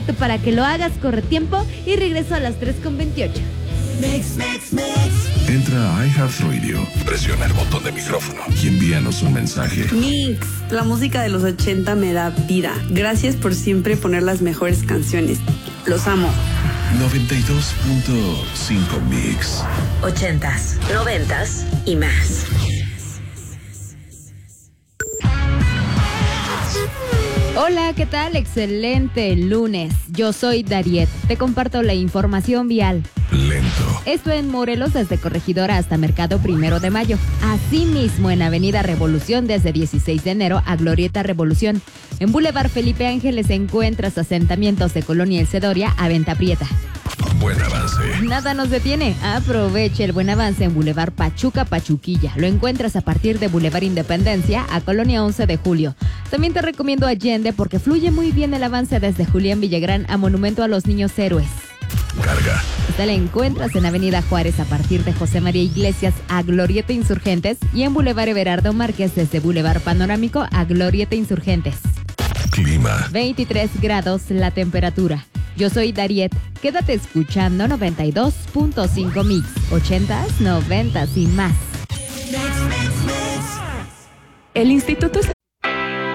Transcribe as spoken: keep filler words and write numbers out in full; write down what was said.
perfecto para que lo hagas. Corre tiempo y regreso a las tres con veintiocho. Mix, mix, mix. Entra a iHeartRadio, presiona el botón de micrófono y envíanos un mensaje. Mix, la música de los ochenta me da vida. Gracias por siempre poner las mejores canciones. Los amo. noventa y dos punto cinco Mix. Ochentas, noventas y más. Hola, ¿qué tal? Excelente lunes. Yo soy Dariet. Te comparto la información vial. Lento. Esto en Morelos desde Corregidora hasta Mercado Primero de Mayo. Asimismo en Avenida Revolución desde dieciséis de enero a Glorieta Revolución. En Boulevard Felipe Ángeles encuentras asentamientos de Colonia El Cedoria a Venta Prieta. Buen avance. Nada nos detiene. Aproveche el buen avance en Boulevard Pachuca Pachuquilla. Lo encuentras a partir de Boulevard Independencia a Colonia once de julio. También te recomiendo Allende porque fluye muy bien el avance desde Julián Villagrán a Monumento a los Niños Héroes. Carga. Esta la encuentras en Avenida Juárez a partir de José María Iglesias a Glorieta Insurgentes y en Boulevard Everardo Márquez desde Boulevard Panorámico a Glorieta Insurgentes. Clima. veintitrés grados la temperatura. Yo soy Dariet. Quédate escuchando noventa y dos punto cinco Mix. Ochentas, noventas y más. El Instituto